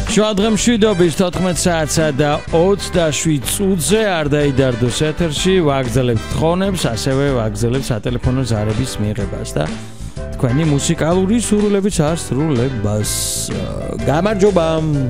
შუა დღემშვიდობის 14 საათსა და 27 წუთზე არ დაიდარდოს ეთერში ვაგრძელებთ თხოვნებს, ასევე ვაგრძელებთ სატელეფონო ზარების მიღებას და თქვენი მუსიკალური სურვილების ასრულებას. გამარჯობა.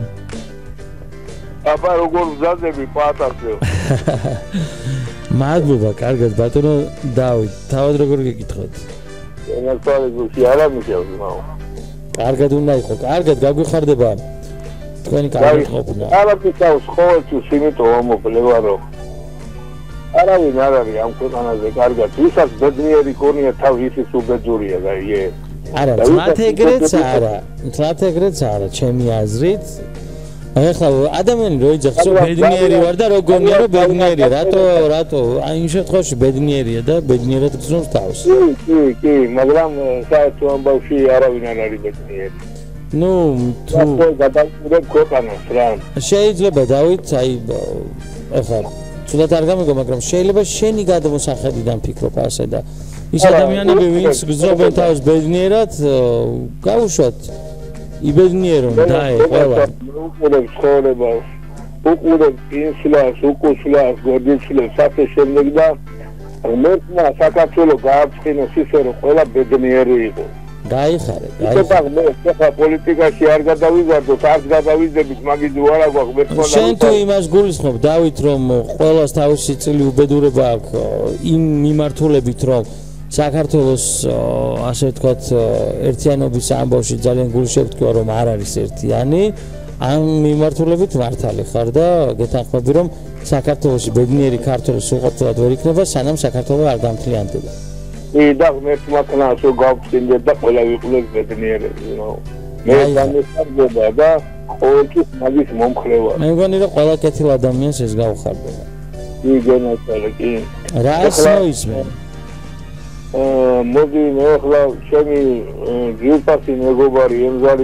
აბა როგორ ვზადები პატარზე. მადლობა, კარგად ბატონო დავით. თავად როგორ გეკითხოთ? ენასწავლე გულში არა მიშევს მაო. კარგად უნდა იყო, კარგად გაგვიხარდება. თქვენი კარგი ყოფნა. არა ფიქავს ყოველთვის იმიტომ მომკლევარო. არავინ არ არის ამ ქვეყანაზე კარგად. ვისაც ბედნიერი ქონია თავი ისიც უბედურია და იე. არა, თლათ ეგრეც არა, ჩემი აზრით. ეხლა ადამიანი რო იძახს რომ ბედნიერი ვარ და რო გონია რომ ბედნიერია, რატო? აი იმ შემთხვევაში ბედნიერია და ბედნიერად გრძნობს თავს. კი, მაგრამ საერთო ამბავში არავინ არ არის ბედნიერი. ნუ თუ გადავწყვეტ ქვეყანას რა. შეიძლება დავით, აი ეხლა ცუდად არ გამიგო, მაგრამ შეიძლება შენი გადმოსახედიდან ფიქრობ ასე და ის ადამიანები ვინც გრძნობენ თავს ბედნიერად, გავუშვათ იბედნიერონ დაე ყველა. უყურებს ცხოვრებას, უყურებს ინსლას, უკუსლას, გორდიცლებს, ასე შემდეგ და მერტმა საქართველოს გააცხინოს ისე რომ ყველა ბედნიერი იყო. გაიხარე. ეხლა პოლიტიკაში არ გადავიზარდოთ, არც გადავიზდებით, მაგით არ აგვაქვს მერტმა. შენ თუ იმას გულისხმობ, დავით, რომ ყველას თავისი წილი უბედურება აქვს იმ მიმართულებით, რომ საქართველოს ასე ვთქვათ ერთიანობის ამბავში ძალიან გულშევტკივა რომ არ არის ერთიანი, ამ მიმართულებით მართალი ხარ და გეთანხმები რომ საქართველოში ბედნიერი ქართველი სულყოფილად ვერ იქნება, სანამ საქართველო არ გამთლიანდება. და მერტმა თნას გავწინდეთ და ყველა ვიყოლეს ბედნიერები, მე გამიხარდება და ყოველთვის მაგის მომხრევა. მე მგონი რომ ყველა კეთილ ადამიანს ეს გაუხარდება. კი, გენაცვალე, კი. რას მოისმენ? მოდი მე ახლა ჩემი ჯილფასი მეგობარი ემზარი